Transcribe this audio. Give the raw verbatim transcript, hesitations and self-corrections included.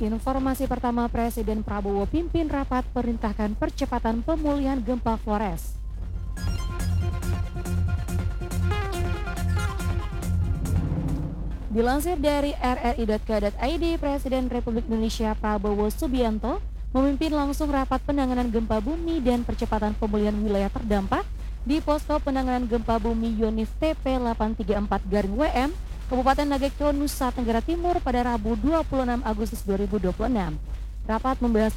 Informasi pertama, Presiden Prabowo pimpin rapat perintahkan percepatan pemulihan gempa Flores. Dilansir dari r r i dot co dot i d, Presiden Republik Indonesia Prabowo Subianto memimpin langsung rapat penanganan gempa bumi dan percepatan pemulihan wilayah terdampak di Posko Penanganan Gempa Bumi Yonif T P delapan tiga empat garing W M, Kabupaten Nagekeo, Nusa Tenggara Timur pada Rabu dua puluh enam Agustus dua ribu dua puluh enam. Rapat membahas